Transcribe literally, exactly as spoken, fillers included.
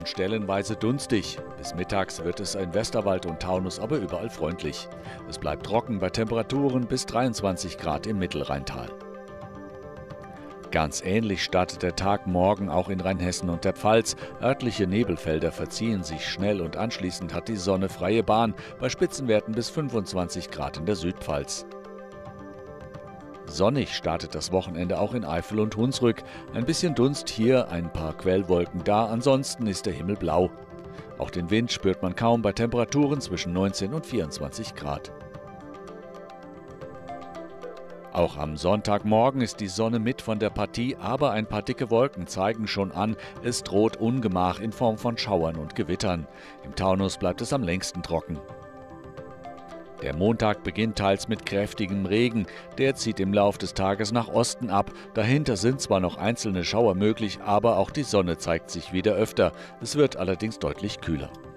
Stellenweise dunstig. Bis mittags wird es in Westerwald und Taunus aber überall freundlich. Es bleibt trocken bei Temperaturen bis dreiundzwanzig Grad im Mittelrheintal. Ganz ähnlich startet der Tag morgen auch in Rheinhessen und der Pfalz. Örtliche Nebelfelder verziehen sich schnell und anschließend hat die Sonne freie Bahn bei Spitzenwerten bis fünfundzwanzig Grad in der Südpfalz. Sonnig startet das Wochenende auch in Eifel und Hunsrück. Ein bisschen Dunst hier, ein paar Quellwolken da, ansonsten ist der Himmel blau. Auch den Wind spürt man kaum bei Temperaturen zwischen neunzehn und vierundzwanzig Grad. Auch am Sonntagmorgen ist die Sonne mit von der Partie, aber ein paar dicke Wolken zeigen schon an, es droht Ungemach in Form von Schauern und Gewittern. Im Taunus bleibt es am längsten trocken. Der Montag beginnt teils mit kräftigem Regen, der zieht im Lauf des Tages nach Osten ab. Dahinter sind zwar noch einzelne Schauer möglich, aber auch die Sonne zeigt sich wieder öfter. Es wird allerdings deutlich kühler.